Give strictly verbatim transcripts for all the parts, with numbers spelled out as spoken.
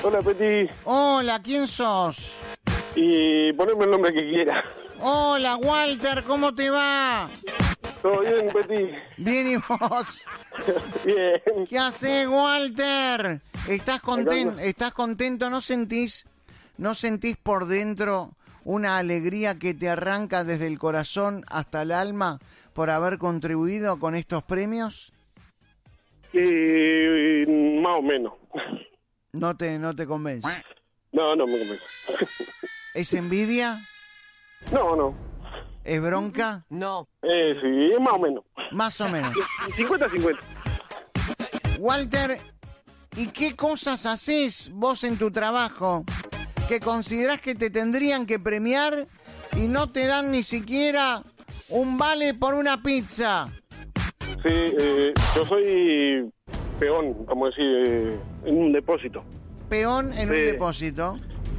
Hola, Peti. Hola, ¿quién sos? Y poneme el nombre que quiera. Hola, Walter, ¿cómo te va? ¿Todo bien, Peti? Bien, ¿y vos? Bien. ¿Qué haces, Walter? ¿Estás contento? ¿Estás contento? ¿No sentís, no sentís por dentro una alegría que te arranca desde el corazón hasta el alma por haber contribuido con estos premios? Y, más o menos. No te, no te convence. No, no me convence. ¿Es envidia? No, no. ¿Es bronca? No. Eh, sí, más o menos. Más o menos. cincuenta cincuenta. Walter, ¿y qué cosas haces vos en tu trabajo que considerás que te tendrían que premiar y no te dan ni siquiera un vale por una pizza? Sí, eh, yo soy peón, como decir, eh, en un depósito. Peón en Sí. un depósito.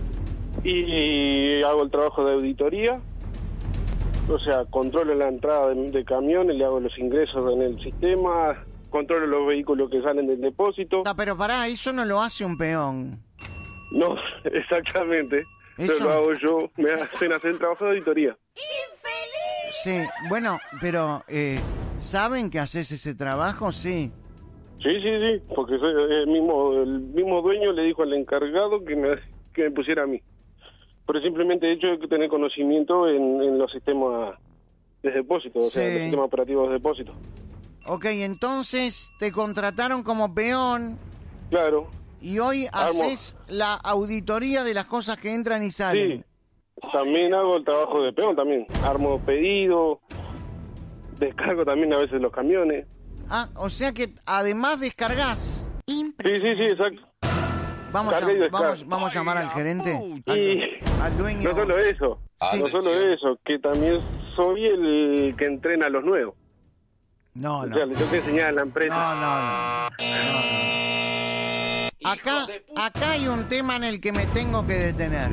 Y hago el trabajo de auditoría. O sea, controlo la entrada de, de camiones, le hago los ingresos en el sistema, controlo los vehículos que salen del depósito. Ah, pero pará, eso no lo hace un peón. No, exactamente. Eso- Eso lo hago yo. Me hacen hacer el trabajo de auditoría. Sí, bueno, pero eh, ¿saben que haces ese trabajo? Sí. Sí, sí, sí. Porque soy el mismo, el mismo dueño le dijo al encargado que me, que me pusiera a mí. Por el simplemente hecho de que tener conocimiento en, en los sistemas de depósito, o sea, Sí. los sistemas operativos de depósito. Ok, entonces te contrataron como peón Claro. y hoy Armo. haces la auditoría de las cosas que entran y salen. Sí. También hago el trabajo de peón también. Armo pedidos, descargo también a veces los camiones. Ah, o sea que además descargas. Sí, sí, sí, exacto. Vamos a, Carga y descarga. vamos, vamos a llamar al gerente, Y al, al dueño. no solo eso, no Atención. solo eso, que también soy el que entrena a los nuevos. No, O no. sea, le tengo que enseñar a la empresa. No, no, no. no. Acá, acá hay un tema en el que me tengo que detener.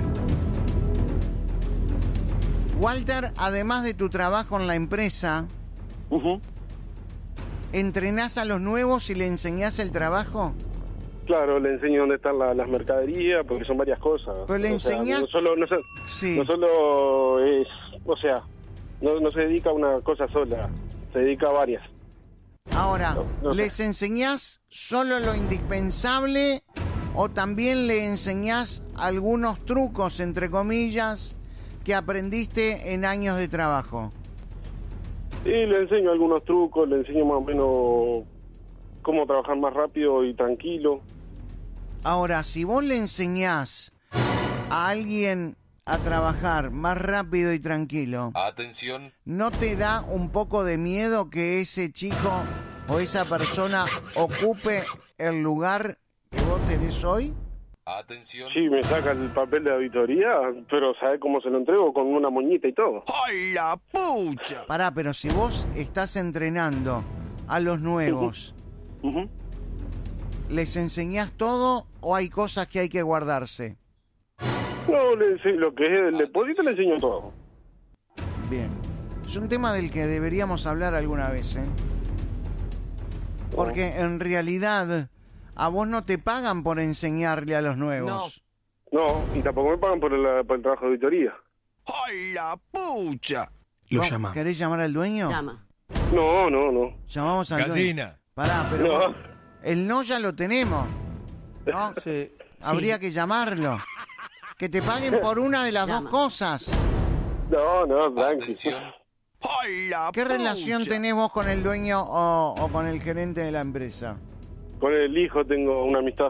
Walter, además de tu trabajo en la empresa, Ujú. ¿entrenás a los nuevos y le enseñás el trabajo? Claro, le enseño dónde están la- las mercaderías, porque son varias cosas. Pero le O sea, enseñás- no solo, no, so- Sí. no solo es, o sea, no, no se dedica a una cosa sola, se dedica a varias. Ahora, No, no sé. ¿les enseñás solo lo indispensable o también le enseñás algunos trucos, entre comillas, que aprendiste en años de trabajo? Y le enseño algunos trucos, le enseño más o menos cómo trabajar más rápido y tranquilo. Ahora, si vos le enseñás a alguien a trabajar más rápido y tranquilo, Atención. ¿no te da un poco de miedo que ese chico o esa persona ocupe el lugar que vos tenés hoy? Atención. Sí, me saca el papel de auditoría, pero ¿sabes cómo se lo entrego? Con una moñita y todo. ¡Ay, la pucha! Pará, pero si vos estás entrenando a los nuevos, Ujú. ¿les enseñás todo o hay cosas que hay que guardarse? No, le ense- lo que es el depósito le enseño todo. Bien. Es un tema del que deberíamos hablar alguna vez, ¿eh? Porque en realidad a vos no te pagan por enseñarle a los nuevos. No, y tampoco me pagan por el, por el trabajo de auditoría. ¡Ay, la pucha! Lo llama. ¿Querés llamar al dueño? Llama. No, no, no. Llamamos al dueño. Gallina. Pará, pero No. vos- el no ya lo tenemos, ¿no? Sí. Habría que llamarlo. Que te paguen por una de las Llama. dos cosas. No, no, tranqui. Atención. ¡Ay, la ¿Qué pucha! relación tenés vos con el dueño o, o con el gerente de la empresa? Con el hijo tengo una amistad.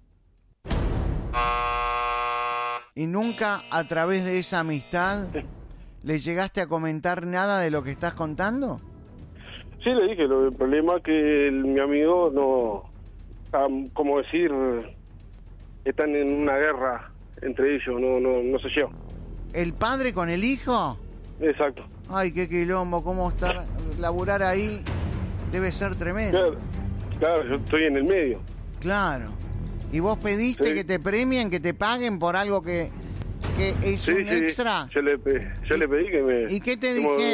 ¿Y nunca a través de esa amistad le llegaste a comentar nada de lo que estás contando? Sí, le dije, lo, el problema es que el- mi amigo no, am, como decir, están en una guerra entre ellos, no, no, no se llevan. ¿El padre con el hijo? Exacto. Ay, qué quilombo, cómo estar, laburar ahí debe ser tremendo. Claro, claro, yo estoy en el medio. Claro. ¿Y vos pediste Sí. que te premien, que te paguen por algo que, que es Sí, un sí, extra? Yo le, pe- yo le pedí que me... ¿Y qué te como- dije?